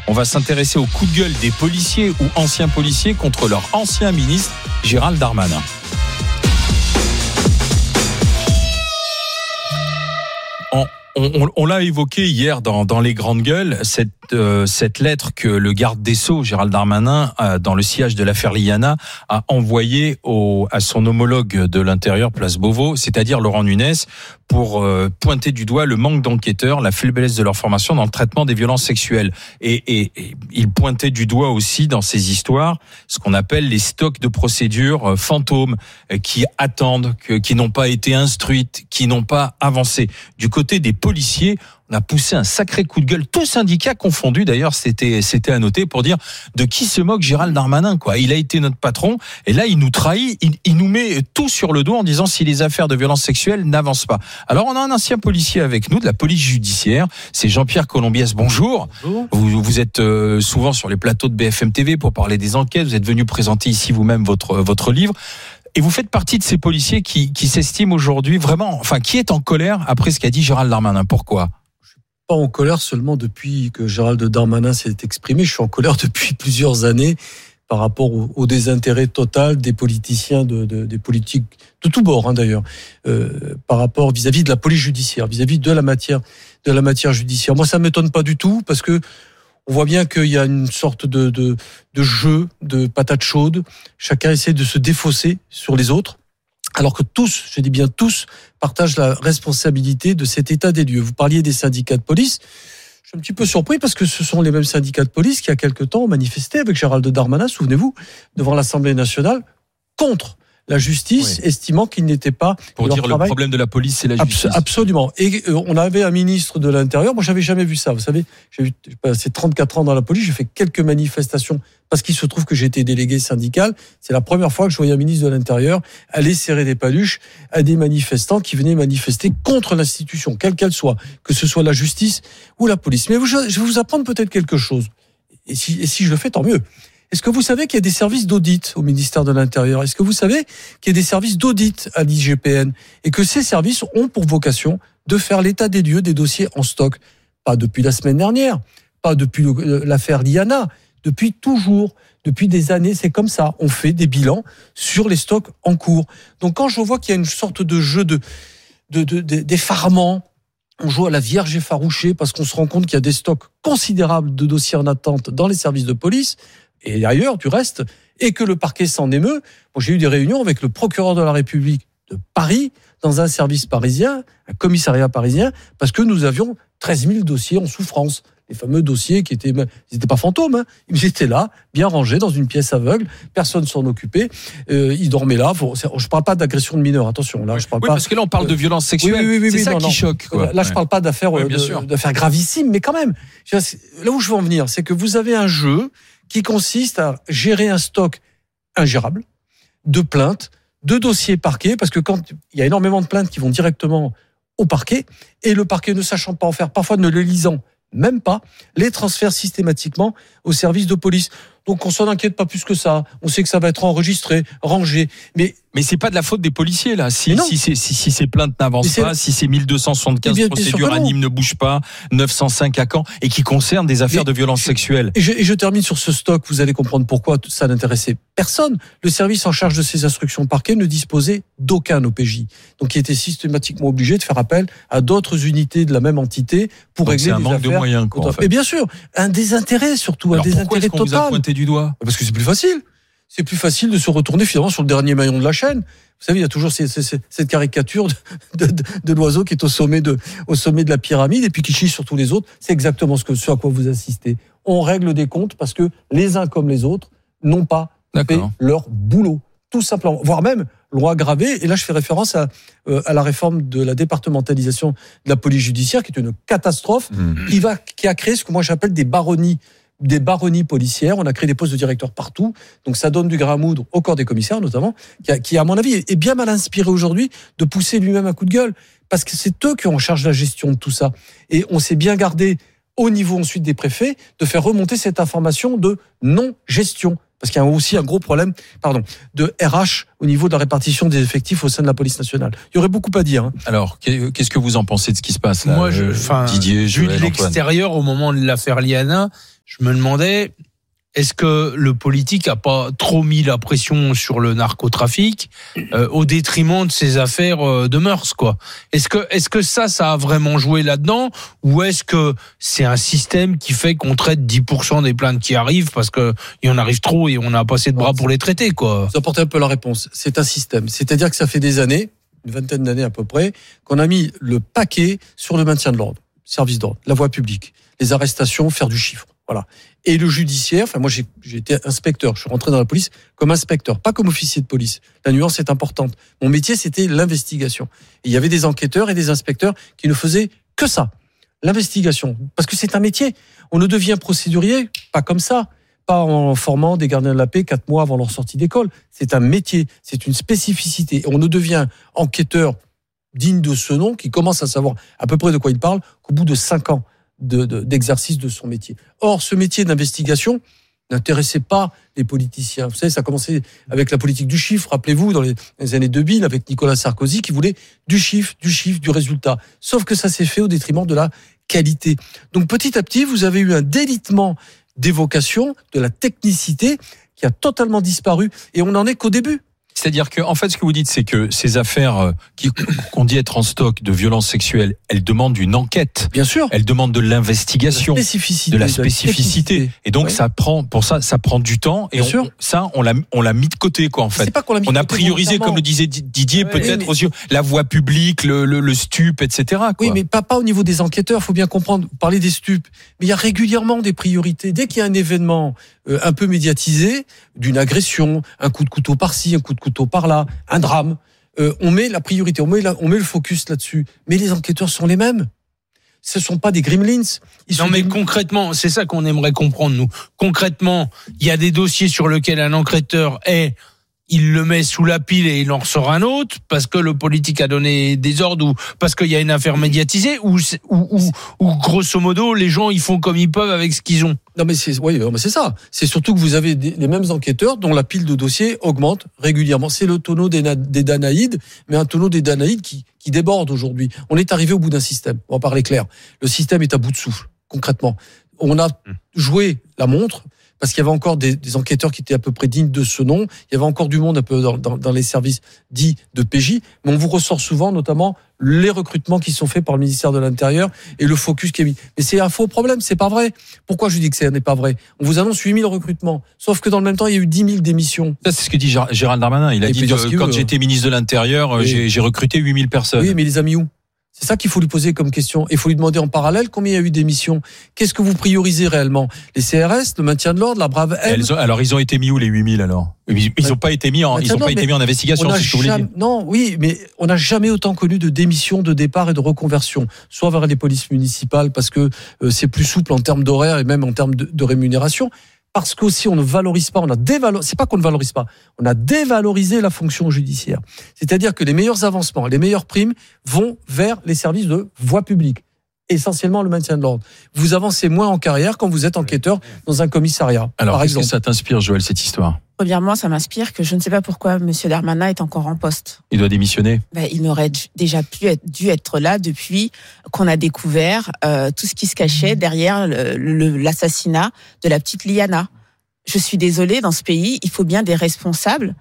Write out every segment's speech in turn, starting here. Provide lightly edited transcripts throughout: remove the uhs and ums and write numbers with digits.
On va s'intéresser au coup de gueule des policiers ou anciens policiers contre leur ancien ministre Gérald Darmanin. On l'a évoqué hier dans les grandes gueules, cette lettre que le garde des Sceaux, Gérald Darmanin, dans le sillage de l'affaire Liana, a envoyée à son homologue de l'Intérieur, place Beauvau, c'est-à-dire Laurent Nunez, pour pointer du doigt le manque d'enquêteurs, la faiblesse de leur formation dans le traitement des violences sexuelles. Et il pointait du doigt aussi dans ces histoires ce qu'on appelle les stocks de procédures fantômes qui attendent, qui n'ont pas été instruites, qui n'ont pas avancé. Du côté des policiers, on a poussé un sacré coup de gueule, tous syndicats confondus d'ailleurs, c'était à noter, pour dire de qui se moque Gérald Darmanin, quoi. Il a été notre patron et là il nous trahit, il nous met tout sur le dos en disant si les affaires de violence sexuelle n'avancent pas. Alors on a un ancien policier avec nous de la police judiciaire, c'est Jean-Pierre Colombiès. Bonjour. Bonjour. Vous êtes souvent sur les plateaux de BFM TV pour parler des enquêtes, vous êtes venu présenter ici vous-même votre livre. Et vous faites partie de ces policiers qui s'estiment aujourd'hui vraiment, enfin, qui est en colère après ce qu'a dit Gérald Darmanin. Pourquoi ? Je suis pas en colère seulement depuis que Gérald Darmanin s'est exprimé. Je suis en colère depuis plusieurs années par rapport au désintérêt total des politiciens, des politiques de tous bords, d'ailleurs, par rapport vis-à-vis de la police judiciaire, vis-à-vis de la matière judiciaire. Moi, ça m'étonne pas du tout parce que on voit bien qu'il y a une sorte de jeu, de patate chaude. Chacun essaie de se défausser sur les autres, alors que tous, je dis bien tous, partagent la responsabilité de cet état des lieux. Vous parliez des syndicats de police. Je suis un petit peu surpris parce que ce sont les mêmes syndicats de police qui, il y a quelque temps, ont manifesté avec Gérald Darmanin, souvenez-vous, devant l'Assemblée nationale, contre la justice, oui, estimant qu'il n'était pas... Pour dire le problème de la police, c'est la justice. Absolument. Et on avait un ministre de l'Intérieur, moi j'avais jamais vu ça, vous savez, j'ai passé 34 ans dans la police, j'ai fait quelques manifestations, parce qu'il se trouve que j'ai été délégué syndical, c'est la première fois que je voyais un ministre de l'Intérieur aller serrer des paluches à des manifestants qui venaient manifester contre l'institution, quelle qu'elle soit, que ce soit la justice ou la police. Mais je vais vous apprendre peut-être quelque chose, et si je le fais, tant mieux. Est-ce que vous savez qu'il y a des services d'audit au ministère de l'Intérieur ? Est-ce que vous savez qu'il y a des services d'audit à l'IGPN et que ces services ont pour vocation de faire l'état des lieux des dossiers en stock ? Pas depuis la semaine dernière, pas depuis l'affaire Liana, depuis toujours, depuis des années, c'est comme ça. On fait des bilans sur les stocks en cours. Donc quand je vois qu'il y a une sorte de jeu d'effarement, on joue à la vierge effarouchée parce qu'on se rend compte qu'il y a des stocks considérables de dossiers en attente dans les services de police, et ailleurs, du reste, et que le parquet s'en émeut. Bon, j'ai eu des réunions avec le procureur de la République de Paris, dans un service parisien, un commissariat parisien, parce que nous avions 13 000 dossiers en souffrance. Les fameux dossiers qui étaient, ils n'étaient pas fantômes, ils étaient là, bien rangés dans une pièce aveugle, personne s'en occupait, ils dormaient là. Je parle pas d'agression de mineurs, attention. Là, je parle pas. Parce que là, on parle de violence sexuelle. Oui, c'est ça qui choque. Quoi. Là, je parle pas d'affaires gravissimes, mais quand même. Là où je veux en venir, c'est que vous avez un jeu qui consiste à gérer un stock ingérable de plaintes, de dossiers parquets, parce que quand il y a énormément de plaintes qui vont directement au parquet, et le parquet ne sachant pas en faire, parfois ne les lisant même pas, les transfère systématiquement au service de police. Donc on s'en inquiète pas plus que ça. On sait que ça va être enregistré, rangé. Mais c'est pas de la faute des policiers là. Si ces plaintes n'avancent pas, si ces 1275 procédures à Nîmes ne bougent pas, 905 à Caen, et qui concernent des affaires de violence sexuelle. Et je termine sur ce stock. Vous allez comprendre pourquoi ça n'intéressait personne. Le service en charge de ces instructions parquet ne disposait d'aucun OPJ. Donc il était systématiquement obligé de faire appel à d'autres unités de la même entité pour régler des affaires. C'est un manque de moyens, quoi. En fait. Mais bien sûr, un désintérêt surtout, alors un désintérêt total. Vous a pointé du doigt. Parce que c'est plus facile. C'est plus facile de se retourner finalement sur le dernier maillon de la chaîne. Vous savez, il y a toujours cette caricature de l'oiseau qui est au sommet de la pyramide et puis qui chie sur tous les autres. C'est exactement ce à quoi vous assistez. On règle des comptes parce que les uns comme les autres n'ont pas fait leur boulot. Tout simplement. Voire même, l'ont aggravé. Et là, je fais référence à la réforme de la départementalisation de la police judiciaire qui est une catastrophe qui a créé ce que moi j'appelle des baronnies policières. On a créé des postes de directeurs partout. Donc ça donne du grain à moudre au corps des commissaires notamment, qui à mon avis est bien mal inspiré aujourd'hui de pousser lui-même un coup de gueule. Parce que c'est eux qui ont en charge la gestion de tout ça. Et on s'est bien gardé au niveau ensuite des préfets de faire remonter cette information de non-gestion. Parce qu'il y a aussi un gros problème de RH au niveau de la répartition des effectifs au sein de la police nationale. Il y aurait beaucoup à dire. Alors, qu'est-ce que vous en pensez de ce qui se passe là? Moi, Didier, vu de l'extérieur, au moment de l'affaire Liana, Je me demandais, est-ce que le politique a pas trop mis la pression sur le narcotrafic au détriment de ses affaires de mœurs, quoi? Est-ce que ça a vraiment joué là-dedans, ou est-ce que c'est un système qui fait qu'on traite 10% des plaintes qui arrivent parce que il y en arrive trop et on n'a pas assez de bras pour les traiter, quoi? Vous apportez un peu la réponse. C'est un système. C'est-à-dire que ça fait des années, une vingtaine d'années à peu près, qu'on a mis le paquet sur le maintien de l'ordre, service d'ordre, la voie publique, les arrestations, faire du chiffre. Voilà. Et le judiciaire, moi j'ai été inspecteur, je suis rentré dans la police comme inspecteur, pas comme officier de police. La nuance est importante. Mon métier, c'était l'investigation. Et il y avait des enquêteurs et des inspecteurs qui ne faisaient que ça, l'investigation. Parce que c'est un métier. On ne devient procédurier pas comme ça, pas en formant des gardiens de la paix 4 mois avant leur sortie d'école. C'est un métier, c'est une spécificité. Et on ne devient enquêteur digne de ce nom, qui commence à savoir à peu près de quoi il parle, qu'au bout de 5 ans d'exercice de son métier. Or, ce métier d'investigation n'intéressait pas les politiciens. Vous savez, ça a commencé avec la politique du chiffre. Rappelez-vous, dans les années 2000, avec Nicolas Sarkozy, qui voulait du chiffre, du résultat. Sauf que ça s'est fait au détriment de la qualité. Donc, petit à petit, vous avez eu un délitement des vocations, de la technicité, qui a totalement disparu. Et on n'en est qu'au début. C'est-à-dire que, en fait, ce que vous dites, c'est que ces affaires qu'on dit être en stock de violences sexuelles, elles demandent une enquête. Bien sûr. Elles demandent de l'investigation. De la spécificité. Et donc, ça prend du temps. Et on l'a mis de côté, quoi, en fait. C'est pas qu'on l'a mis on de a côté priorisé, comme le disait Didier, peut-être aussi, la voie publique, le stup, etc., quoi. Oui, mais pas au niveau des enquêteurs. Faut bien comprendre. Vous parlez des stupes. Mais il y a régulièrement des priorités. Dès qu'il y a un événement un peu médiatisé, d'une agression, un coup de couteau par-ci, un coup de couteau par-là, un drame, on met la priorité, on met le focus là-dessus. Mais les enquêteurs sont les mêmes. Ce sont pas des gremlins. Concrètement, c'est ça qu'on aimerait comprendre, nous. Concrètement, il y a des dossiers sur lesquels un enquêteur il le met sous la pile et il en ressort un autre parce que le politique a donné des ordres ou parce qu'il y a une affaire médiatisée ou grosso modo les gens ils font comme ils peuvent avec ce qu'ils ont. Non mais c'est ça. C'est surtout que vous avez les mêmes enquêteurs dont la pile de dossiers augmente régulièrement. C'est le tonneau des Danaïdes, mais un tonneau des Danaïdes qui déborde aujourd'hui. On est arrivé au bout d'un système. On va parler clair. Le système est à bout de souffle. Concrètement, on a joué la montre. Parce qu'il y avait encore des enquêteurs qui étaient à peu près dignes de ce nom. Il y avait encore du monde un peu dans les services dits de PJ. Mais on vous ressort souvent, notamment, les recrutements qui sont faits par le ministère de l'Intérieur et le focus qui est mis. Mais c'est un faux problème, c'est pas vrai. Pourquoi je dis que ce n'est pas vrai? On vous annonce 8000 recrutements. Sauf que dans le même temps, il y a eu 10 000 démissions. Ça, c'est ce que dit Gérald Darmanin. Il a dit que quand j'étais ministre de l'Intérieur, j'ai recruté 8000 personnes. Oui, mais il les a mis où? C'est ça qu'il faut lui poser comme question. Il faut lui demander en parallèle combien il y a eu d'émissions. Qu'est-ce que vous priorisez réellement? Les CRS, le maintien de l'ordre, la Brave M. Alors, ils ont été mis où, les 8000, alors? Ils n'ont pas été mis en investigation, c'est ce que je voulais dire. Non, oui, mais on n'a jamais autant connu de démissions, de départs et de reconversions. Soit vers les polices municipales, parce que c'est plus souple en termes d'horaire et même en termes de rémunération. Parce qu'aussi on ne valorise pas, c'est pas qu'on ne valorise pas, on a dévalorisé la fonction judiciaire. C'est-à-dire que les meilleurs avancements, les meilleures primes vont vers les services de voie publique, essentiellement le maintien de l'ordre. Vous avancez moins en carrière quand vous êtes enquêteur dans un commissariat. Alors, par qu'est-ce exemple. que ça t'inspire, Joël, cette histoire? Premièrement, ça m'inspire que je ne sais pas pourquoi M. Darmanin est encore en poste. Il doit démissionner. Il n'aurait déjà dû être là depuis qu'on a découvert tout ce qui se cachait derrière l'assassinat de la petite Liana. Je suis désolée, dans ce pays, il faut bien des responsables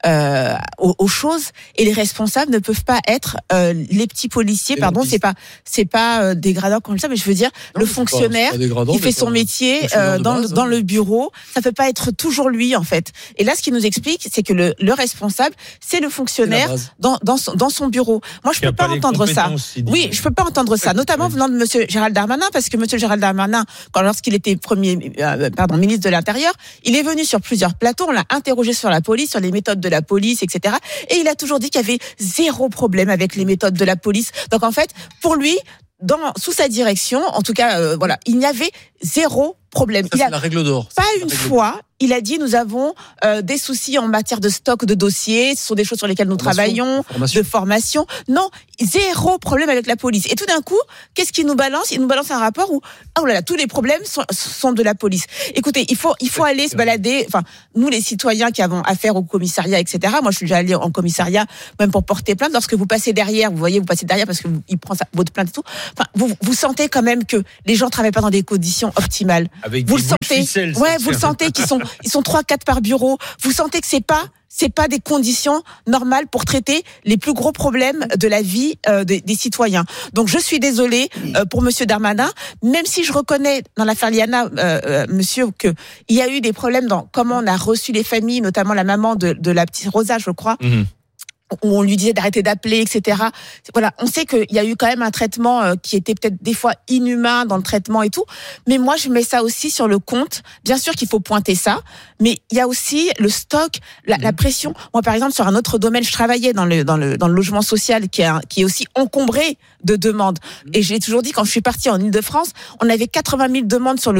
aux choses, et les responsables ne peuvent pas être les petits policiers. Pardon, c'est pas dégradant comme ça, mais je veux dire le fonctionnaire qui fait son métier dans le bureau, ça peut pas être toujours lui en fait. Et là, ce qui nous explique, c'est que le responsable, c'est le fonctionnaire dans son bureau. Moi, je peux pas entendre ça. Oui, je peux pas entendre ça, notamment venant de Monsieur Gérald Darmanin, parce que Monsieur Gérald Darmanin, lorsqu'il était ministre de l'Intérieur, il est venu sur plusieurs plateaux, on l'a interrogé sur la police, sur les méthodes de la police, etc. Et il a toujours dit qu'il y avait zéro problème avec les méthodes de la police. Donc en fait, pour lui, sous sa direction, en tout cas, il n'y avait zéro problème. Ça, c'est la règle d'or. Pas une fois, il a dit nous avons des soucis en matière de stock de dossiers, ce sont des choses sur lesquelles nous travaillons, de formation. Non, zéro problème avec la police. Et tout d'un coup, qu'est-ce qu'il nous balance? Il nous balance un rapport où tous les problèmes sont de la police. Écoutez, il faut aller se balader. Enfin, nous les citoyens qui avons affaire au commissariat, etc. Moi, je suis déjà allée en commissariat même pour porter plainte. Lorsque vous passez derrière, vous passez derrière parce que il prend votre plainte et tout. Enfin, vous sentez quand même que les gens travaillent pas dans des conditions optimales. Avec vous des le bouts de sentez. ficelle, ça Ouais, tient. vous le sentez qu'ils sont 3-4 par bureau. Vous sentez que c'est pas des conditions normales pour traiter les plus gros problèmes de la vie des citoyens. Donc je suis désolée pour monsieur Darmanin, même si je reconnais dans l'affaire Liana, monsieur, que il y a eu des problèmes dans comment on a reçu les familles, notamment la maman de la petite Rosa, je crois. Où on lui disait d'arrêter d'appeler, etc. Voilà, on sait qu'il y a eu quand même un traitement qui était peut-être des fois inhumain dans le traitement et tout. Mais moi, je mets ça aussi sur le compte. Bien sûr qu'il faut pointer ça, mais il y a aussi le stock, la pression. Moi, par exemple, sur un autre domaine, je travaillais dans le logement social qui est aussi encombré de demandes. Et j'ai toujours dit, quand je suis partie en Île-de-France, on avait 80 000 demandes sur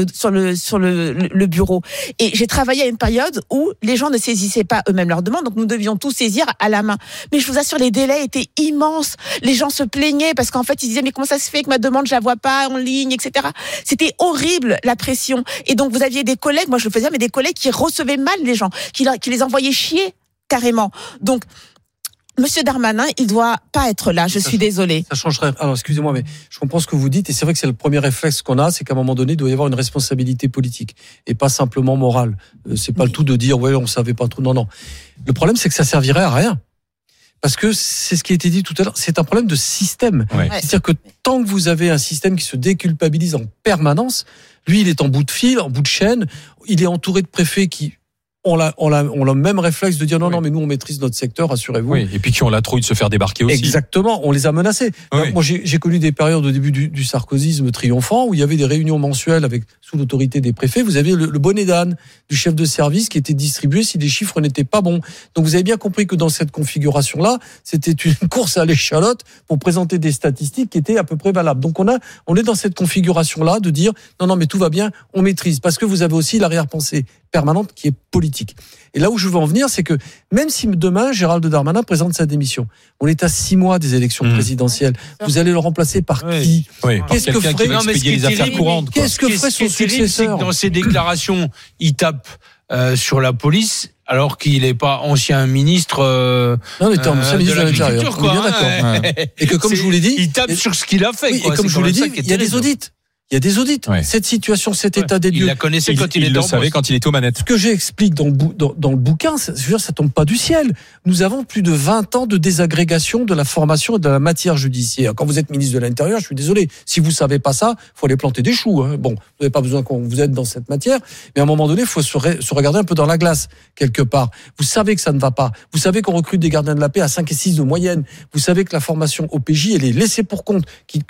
le bureau. Et j'ai travaillé à une période où les gens ne saisissaient pas eux-mêmes leurs demandes, donc nous devions tout saisir à la main. Mais je vous assure, les délais étaient immenses. Les gens se plaignaient parce qu'en fait, ils disaient, mais comment ça se fait que ma demande, je la vois pas en ligne, etc. C'était horrible, la pression. Et donc, vous aviez des collègues, moi je le faisais, mais des collègues qui recevaient mal les gens, qui les envoyaient chier, carrément. Donc, monsieur Darmanin, il doit pas être là, je suis désolée. Ça changerait. Alors, excusez-moi, mais je comprends ce que vous dites, et c'est vrai que c'est le premier réflexe qu'on a, c'est qu'à un moment donné, il doit y avoir une responsabilité politique, et pas simplement morale. C'est pas le tout de dire, ouais, on savait pas trop. Non. Le problème, c'est que ça servirait à rien. Parce que c'est ce qui a été dit tout à l'heure, c'est un problème de système. Ouais. C'est-à-dire que tant que vous avez un système qui se déculpabilise en permanence, lui, il est en bout de fil, en bout de chaîne, il est entouré de préfets qui ont le même réflexe de dire non, mais nous, on maîtrise notre secteur, rassurez-vous. Oui, et puis qui ont la trouille de se faire débarquer aussi. Exactement, on les a menacés. Oui. Moi, j'ai connu des périodes au début du sarkozysme triomphant où il y avait des réunions mensuelles sous l'autorité des préfets. Vous aviez le bonnet d'âne du chef de service qui était distribué si les chiffres n'étaient pas bons. Donc vous avez bien compris que dans cette configuration-là, c'était une course à l'échalote pour présenter des statistiques qui étaient à peu près valables. Donc on est dans cette configuration-là de dire non, mais tout va bien, on maîtrise. Parce que vous avez aussi l'arrière-pensée permanente qui est politique. Et là où je veux en venir, c'est que même si demain, Gérald Darmanin présente sa démission, on est à 6 mois des élections présidentielles, vous allez le remplacer par qui? Qu'est-ce que ferait qui va expédier les affaires courantes? Qu'est-ce que ferait son successeur? Dans ses déclarations, il tape sur la police, alors qu'il n'est pas ancien ministre non, il était ancien ministre de l'Intérieur. Quoi, bien d'accord. Et que comme je vous l'ai dit, il tape sur ce qu'il a fait. Oui, Quoi. et comme je vous l'ai dit, il y a des audits. Il y a des audits. Ouais. Cette situation, cet état des lieux. Il la connaissait quand il était le en savait poste. quand il était aux manettes. Ce que j'explique dans le bouquin, je veux dire, ça tombe pas du ciel. Nous avons plus de 20 ans de désagrégation de la formation et de la matière judiciaire. Quand vous êtes ministre de l'Intérieur, je suis désolé. Si vous savez pas ça, faut aller planter des choux. Hein. Bon, vous n'avez pas besoin qu'on vous aide dans cette matière. Mais à un moment donné, il faut se regarder un peu dans la glace, quelque part. Vous savez que ça ne va pas. Vous savez qu'on recrute des gardiens de la paix à 5 et 6 de moyenne. Vous savez que la formation au PJ, elle est laissée pour compte.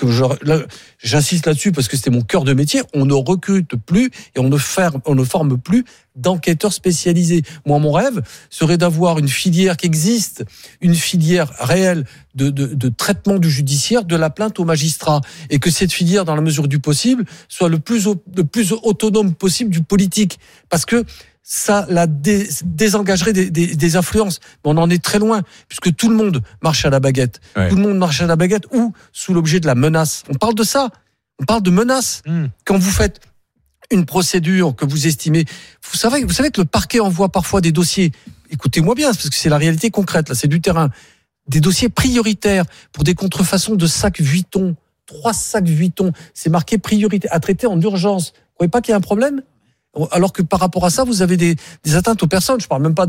J'insiste là-dessus parce que c'était mon cœur de métier. On ne recrute plus et on ne forme plus d'enquêteurs spécialisés. Moi, mon rêve serait d'avoir une filière qui existe, une filière réelle de traitement du judiciaire, de la plainte au magistrat, et que cette filière, dans la mesure du possible, soit le plus autonome possible du politique, parce que ça la désengagerait des influences. Mais on en est très loin, puisque tout le monde marche à la baguette. Ouais. Tout le monde marche à la baguette ou sous l'objet de la menace. On parle de ça. On parle de menace. Quand vous faites une procédure que vous estimez, vous savez que le parquet envoie parfois des dossiers. Écoutez-moi bien, parce que c'est la réalité concrète. Là, c'est du terrain. Des dossiers prioritaires pour des contrefaçons de sacs Vuitton, 3 sacs Vuitton. C'est marqué priorité à traiter en urgence. Vous croyez pas qu'il y a un problème? Alors que par rapport à ça, vous avez des atteintes aux personnes. Je parle même pas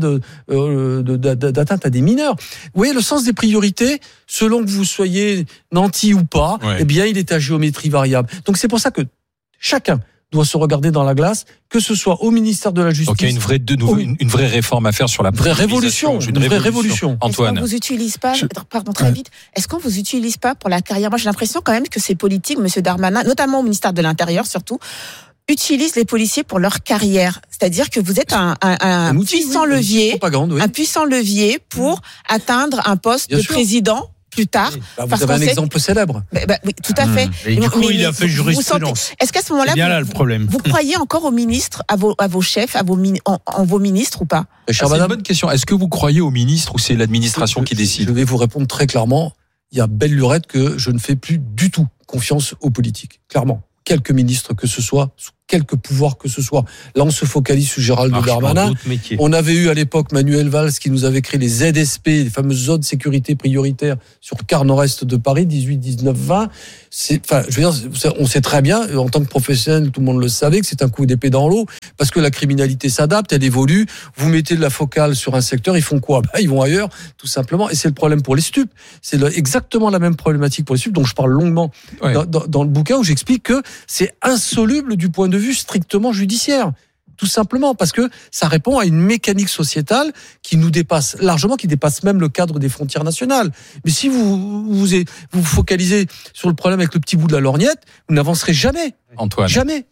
d'atteinte à des mineurs. Vous voyez, le sens des priorités, selon que vous soyez nanti ou pas, eh bien, il est à géométrie variable. Donc c'est pour ça que chacun doit se regarder dans la glace, que ce soit au ministère de la Justice. Donc il y a une vraie réforme à faire sur la vraie révolution, une vraie révolution. Antoine. Est-ce qu'on vous utilise pas, pardon, très vite, est-ce qu'on vous utilise pas pour la carrière? Moi, j'ai l'impression quand même que ces politiques, monsieur Darmanin, notamment au ministère de l'Intérieur surtout, utilisent les policiers pour leur carrière. C'est-à-dire que vous êtes un puissant levier, un puissant levier pour atteindre un poste de président plus tard. Vous avez un exemple célèbre. Oui, tout à fait. Et du coup, il a fait jurisprudence. Est-ce qu'à ce moment-là, le problème. Vous croyez encore aux ministres, à vos chefs, en vos ministres ou pas? C'est une bonne question. Est-ce que vous croyez aux ministres ou c'est l'administration qui décide? Je vais vous répondre très clairement. Il y a belle lurette que je ne fais plus du tout confiance aux politiques. Clairement. Quelques ministres que ce soit, sous quelque pouvoir que ce soit. Là, on se focalise sur Gérald Darmanin. On avait eu à l'époque Manuel Valls qui nous avait créé les ZSP, les fameuses zones de sécurité prioritaires sur le quart nord-est de Paris, 18, 19, 20. On sait très bien, en tant que professionnel, tout le monde le savait, que c'est un coup d'épée dans l'eau, parce que la criminalité s'adapte, elle évolue. Vous mettez de la focale sur un secteur, ils font quoi ? Ils vont ailleurs, tout simplement. Et c'est le problème pour les stupes. C'est exactement la même problématique pour les stupes, dont je parle longuement dans le bouquin, où j'explique que c'est insoluble du point de vue strictement judiciaire. Tout simplement parce que ça répond à une mécanique sociétale qui nous dépasse largement, qui dépasse même le cadre des frontières nationales. Mais si vous focalisez sur le problème avec le petit bout de la lorgnette, vous n'avancerez jamais. Antoine. Jamais.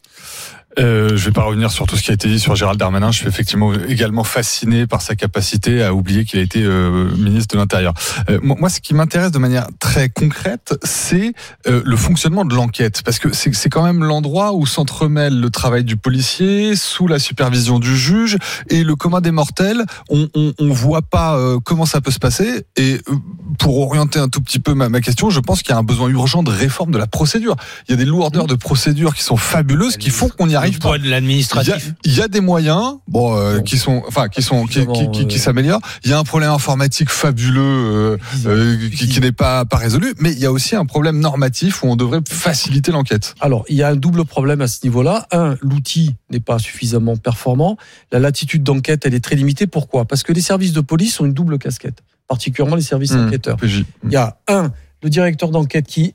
Je vais pas revenir sur tout ce qui a été dit sur Gérald Darmanin. Je suis effectivement également fasciné par sa capacité à oublier qu'il a été ministre de l'Intérieur. Moi, ce qui m'intéresse de manière très concrète, c'est le fonctionnement de l'enquête, parce que c'est quand même l'endroit où s'entremêle le travail du policier sous la supervision du juge et le commun des mortels. On voit pas comment ça peut se passer. Et pour orienter un tout petit peu ma question, je pense qu'il y a un besoin urgent de réforme de la procédure. Il y a des lourdeurs de procédure qui sont fabuleuses, qui font qu'on y arrive. Le poids de l'administratif. Il y a des moyens, qui s'améliorent. Il y a un problème informatique fabuleux qui n'est pas résolu, mais il y a aussi un problème normatif où on devrait faciliter l'enquête. Alors, il y a un double problème à ce niveau-là. L'outil n'est pas suffisamment performant. La latitude d'enquête, elle est très limitée. Pourquoi ? Parce que les services de police ont une double casquette, particulièrement les services enquêteurs. Il y a le directeur d'enquête qui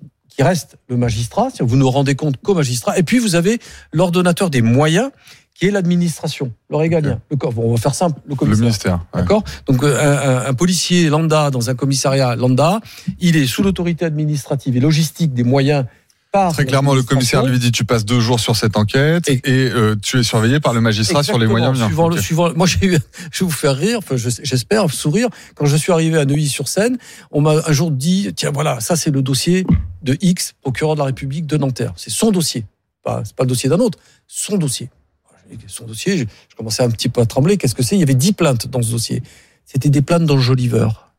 reste le magistrat, c'est-à-dire vous ne rendez compte qu'au magistrat, et puis vous avez l'ordonnateur des moyens, qui est l'administration, le régalien. On va faire simple, le commissaire. Le ministère. Ouais. D'accord ? Donc un policier lambda dans un commissariat lambda, il est sous l'autorité administrative et logistique des moyens. Très clairement, le commissaire lui dit tu passes 2 jours sur cette enquête et tu es surveillé par le magistrat sur les moyens. Moi, je vais vous faire rire, j'espère sourire. Quand je suis arrivé à Neuilly-sur-Seine, on m'a un jour dit tiens voilà, ça c'est le dossier de X, procureur de la République de Nanterre. C'est son dossier, c'est pas le dossier d'un autre, son dossier. Son dossier, je commençais un petit peu à trembler. Qu'est-ce que c'est ? Il y avait 10 plaintes dans ce dossier. C'était des plaintes d'enjoliveurs.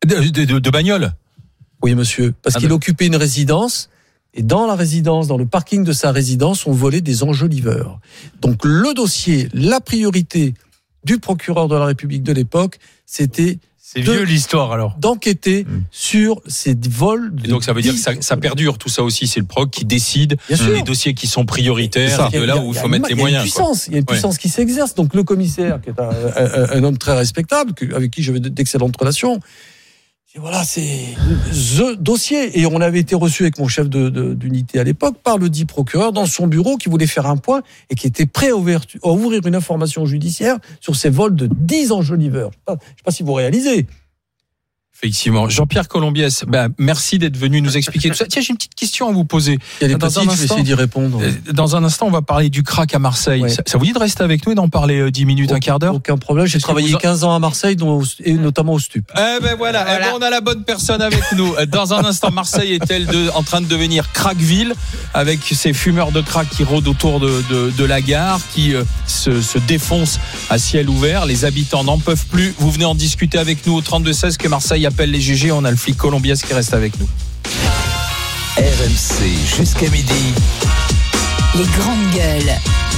De bagnole ? Oui, monsieur, parce qu'il occupait une résidence. Et dans la résidence, dans le parking de sa résidence, on volait des enjoliveurs. Donc le dossier, la priorité du procureur de la République de l'époque, c'était vieux l'histoire alors. D'enquêter sur ces vols. Et donc ça veut dire que ça perdure tout ça aussi. C'est le proc qui décide les dossiers qui sont prioritaires et de là où il faut mettre les moyens. Il y a une puissance qui s'exerce. Donc le commissaire, qui est un homme très respectable, avec qui j'avais d'excellentes relations. Et voilà, c'est ce dossier. Et on avait été reçu avec mon chef d'unité à l'époque par le dit procureur dans son bureau qui voulait faire un point et qui était prêt à ouvrir une information judiciaire sur ces vols de 10 enjoliveurs. Je ne sais pas si vous réalisez. Effectivement. Jean-Pierre Colombiès, merci d'être venu nous expliquer tout ça. Tiens, j'ai une petite question à vous poser. Il y a des petites, je vais essayer d'y répondre. Dans un instant, on va parler du crack à Marseille. Ouais. Ça vous dit de rester avec nous et d'en parler 10 minutes, un quart d'heure ? Aucun problème. J'ai travaillé 15 ans à Marseille, et notamment au STUP. Voilà. On a la bonne personne avec nous. Dans un instant, Marseille est-elle en train de devenir crackville avec ces fumeurs de crack qui rôdent autour de la gare, qui se défoncent à ciel ouvert. Les habitants n'en peuvent plus. Vous venez en discuter avec nous au 32-16 que Marseille appelle les GG. On a le flic Colombiès qui reste avec nous. RMC jusqu'à midi. Les grandes gueules.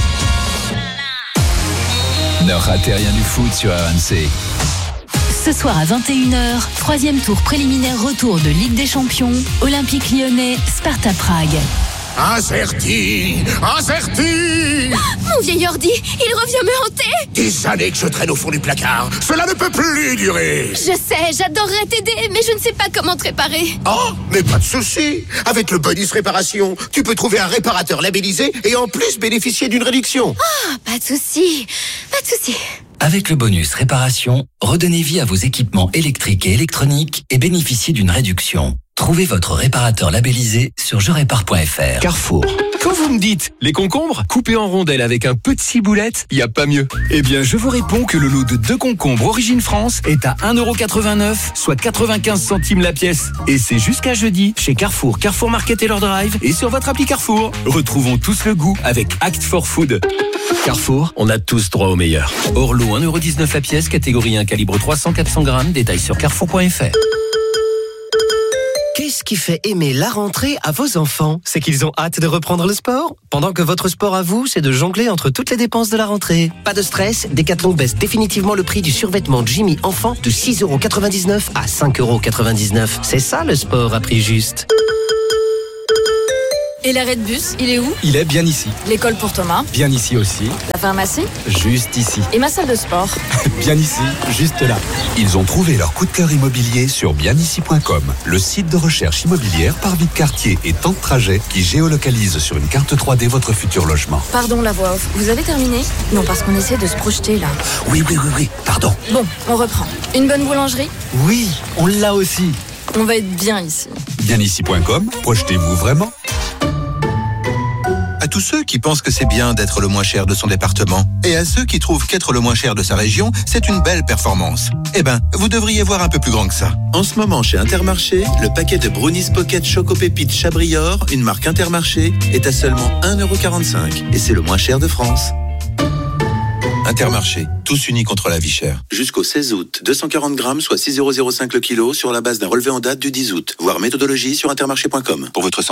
Ne ratez rien du foot sur RMC. Ce soir à 21h, 3e tour préliminaire retour de Ligue des Champions, Olympique Lyonnais, Sparta Prague. Acerti. Mon vieil ordi, il revient me hanter. Des années que je traîne au fond du placard. Cela ne peut plus durer. Je sais, j'adorerais t'aider, mais je ne sais pas comment te réparer. Oh, mais pas de souci. Avec le bonus réparation, tu peux trouver un réparateur labellisé et en plus bénéficier d'une réduction. Ah, pas de souci. Avec le bonus réparation, redonnez vie à vos équipements électriques et électroniques et bénéficiez d'une réduction. Trouvez votre réparateur labellisé sur jerépare.fr. Carrefour. Quand vous me dites les concombres coupés en rondelles avec un peu de ciboulette, il n'y a pas mieux. Eh bien, je vous réponds que le lot de 2 concombres Origine France est à 1,89€, soit 95 centimes la pièce. Et c'est jusqu'à jeudi chez Carrefour, Carrefour Market et leur drive et sur votre appli Carrefour. Retrouvons tous le goût avec Act for Food. Carrefour, on a tous droit au meilleur. Orlo, 1,19€ la pièce, catégorie 1, calibre 300-400 grammes, détail sur carrefour.fr. Qu'est-ce ce qui fait aimer la rentrée à vos enfants, c'est qu'ils ont hâte de reprendre le sport, pendant que votre sport à vous, c'est de jongler entre toutes les dépenses de la rentrée. Pas de stress, Decathlon baisse définitivement le prix du survêtement Jimmy enfant de 6,99 € à 5,99 €. C'est ça le sport à prix juste. Et l'arrêt de bus, il est où? Il est bien ici. L'école pour Thomas? Bien ici aussi. La pharmacie? Juste ici. Et ma salle de sport? Bien ici, juste là. Ils ont trouvé leur coup de cœur immobilier sur bienici.com, le site de recherche immobilière par vie de quartier et temps de trajet qui géolocalise sur une carte 3D votre futur logement. Pardon la voix off, vous avez terminé? Non, parce qu'on essaie de se projeter là. Oui, pardon. Bon, on reprend. Une bonne boulangerie? Oui, on l'a aussi. On va être bien ici. Bienici.com, projetez-vous vraiment? À tous ceux qui pensent que c'est bien d'être le moins cher de son département, et à ceux qui trouvent qu'être le moins cher de sa région, c'est une belle performance. Eh ben, vous devriez voir un peu plus grand que ça. En ce moment, chez Intermarché, le paquet de Brownies Pocket Choco Pépites Chabrior, une marque Intermarché, est à seulement 1,45 €. Et c'est le moins cher de France. Intermarché, tous unis contre la vie chère. Jusqu'au 16 août, 240 grammes, soit 6,05 € le kilo, sur la base d'un relevé en date du 10 août. Voir méthodologie sur intermarché.com. Pour votre santé.